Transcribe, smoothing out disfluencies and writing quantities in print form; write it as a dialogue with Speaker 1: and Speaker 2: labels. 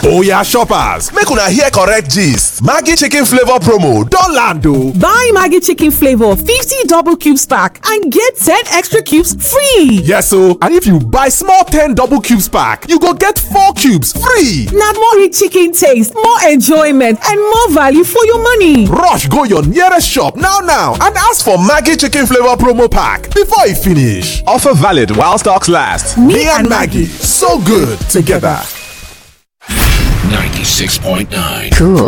Speaker 1: Oya shoppers, make una hear correct gist. Maggi chicken flavor promo don land o.
Speaker 2: Buy Maggi chicken flavor 50 double cubes pack and get 10 extra cubes free.
Speaker 1: Yes o, and if you buy small 10 double cubes pack, you go get 4 cubes free.
Speaker 2: Na more rich chicken taste, more enjoyment and more value for your money.
Speaker 1: Rush go your nearest shop now and ask for Maggi chicken flavor promo pack before e finish. Offer valid while stocks last. Me and Maggi, so good together.
Speaker 3: 96.9
Speaker 4: Cool.